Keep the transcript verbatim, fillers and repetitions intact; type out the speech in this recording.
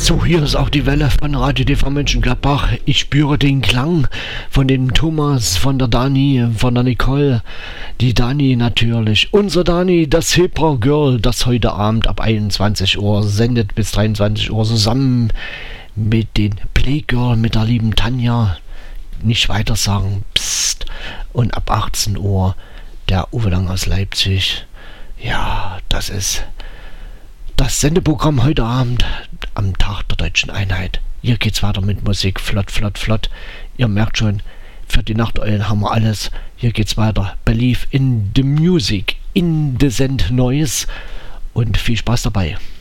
So, hier ist auch die Welle von Radio T V Mönchengladbach. Ich spüre den Klang von dem Thomas, von der Dani, von der Nicole. Die Dani natürlich. Unser Dani, das Hebra Girl, das heute Abend ab einundzwanzig Uhr sendet bis dreiundzwanzig Uhr zusammen mit den Playgirl, mit der lieben Tanja. Nicht weiter sagen, psst. Und ab achtzehn Uhr der Uwe Lang aus Leipzig. Ja, das ist das Sendeprogramm heute Abend am Tag der Deutschen Einheit. Hier geht's weiter mit Musik, flott, flott, flott. Ihr merkt schon, für die Nachteulen haben wir alles. Hier geht's weiter. Believe in the music, in the send Noise und viel Spaß dabei.